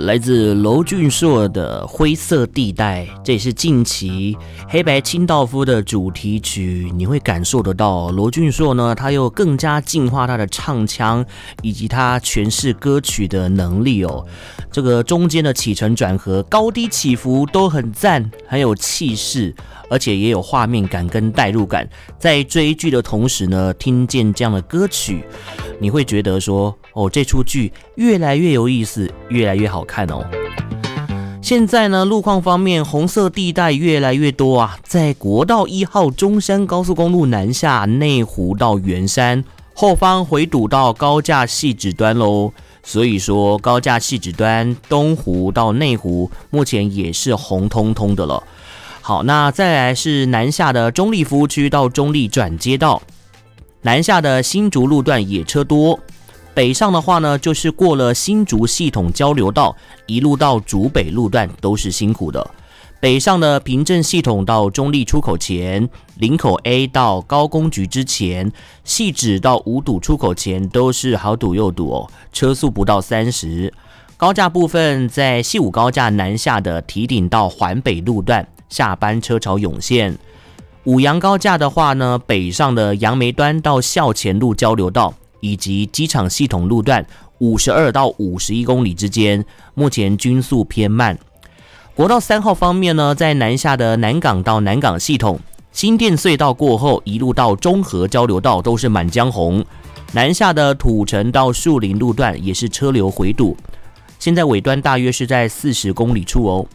来自娄俊硕的《灰色地带》，这也是近期黑白清道夫的主题曲。你会感受得到娄俊硕呢，他又更加进化他的唱腔以及他诠释歌曲的能力哦。这个中间的起承转合、高低起伏都很赞，很有气势，而且也有画面感跟代入感。在追剧的同时呢，听见这样的歌曲，你会觉得说，哦，这出剧越来越有意思，越来越好看哦。现在呢，路况方面，红色地带越来越多啊，在国道1号中山高速公路南下内湖到圆山，后方回堵到高架汐止端喽。所以说，高架汐止端东湖到内湖目前也是红彤彤的了。好，那再来是南下的中立服务区到中立转接道，南下的新竹路段也车多。北上的话呢，就是过了新竹系统交流道，一路到竹北路段都是辛苦的。北上的平镇系统到中立出口前，林口 A 到高工局之前，汐止到五堵出口前都是好堵又堵哦，车速不到30。高架部分，在西武高架南下的堤顶到环北路段，下班车潮涌现。五杨高架的话呢，北上的杨梅端到校前路交流道，以及机场系统路段52到51公里之间，目前均速偏慢。国道3号方面呢，在南下的南港到南港系统，新店隧道过后一路到中和交流道都是满江红，南下的土城到树林路段也是车流回堵，现在尾端大约是在40公里处哦。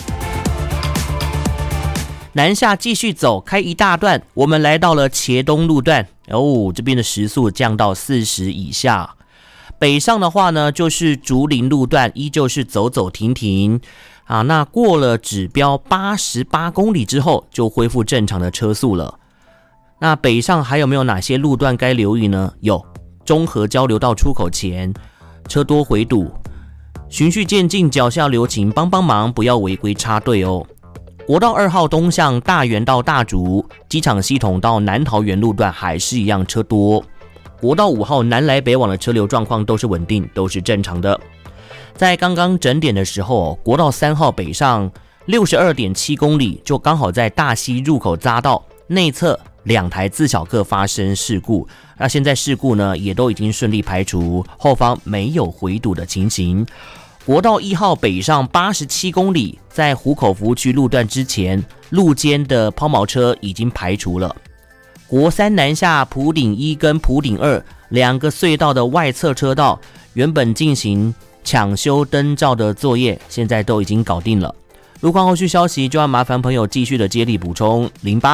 南下继续走，开一大段，我们来到了茄东路段哦，这边的时速降到40以下。北上的话呢，就是竹林路段，依旧是走走停停啊。那过了指标88公里之后，就恢复正常的车速了。那北上还有没有哪些路段该留意呢？有中和交流道出口前车多回堵，循序渐进，脚下留情，帮忙，不要违规插队哦。国道2号东向大园到大竹，机场系统到南桃园路段还是一样车多。国道5号南来北往的车流状况都是稳定，都是正常的。在刚刚整点的时候，国道3号北上 62.7 公里，就刚好在大溪入口匝道内侧2台自小客发生事故，那现在事故呢也都已经顺利排除，后方没有回堵的情形。国道1号北上87公里，在湖口服务区路段之前，路肩的抛锚车已经排除了。国3南下埔顶1跟埔顶2两个隧道的外侧车道，原本进行抢修灯罩的作业，现在都已经搞定了。路况后续消息就要麻烦朋友继续的接力补充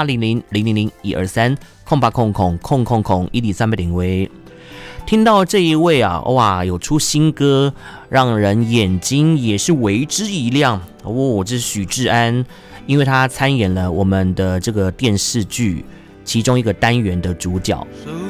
08000001230800000130听到这一位啊，哇，有出新歌，让人眼睛也是为之一亮哦。这是许志安，因为他参演了我们的这个电视剧其中一个单元的主角。 手